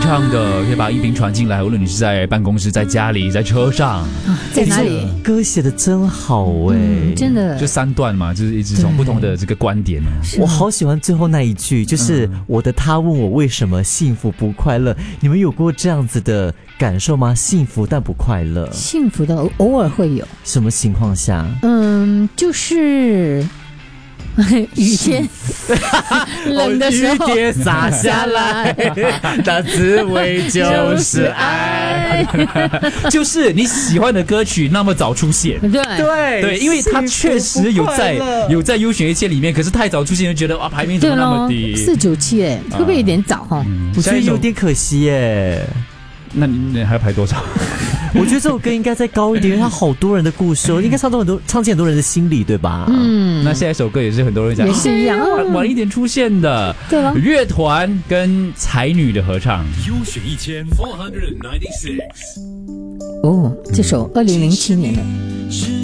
畅的，可以把音频传进来，无论你是在办公室、在家里、在车上， 在哪里？ 歌写的真好真的就3段嘛，就是一直从不同的这个观点。 我好喜欢最后那一句，就是我的他问我为什么幸福不快乐。你们有过这样子的感受吗？幸福但不快乐。 幸福的偶尔会有。 什么情况下？ 就是雨天冷的时候， 雨点洒下来，那滋味就是爱。 就是你喜欢的歌曲那么早出现，对，因为它确实有在优选一切里面，可是太早出现就觉得哇，排名怎么那么低 ？497哎，会不会有点早哈？ 我觉得有点可惜耶。 那你还要排多少？ 我觉得这首歌应该再高一点，因为它好多人的故事，应该唱进很多人的心里，对吧？ 那下一首歌也是很多人讲， 也是一样， 晚一点出现的， 对吧？ 乐团跟才女的合唱， 优选1496。 这首2007年的。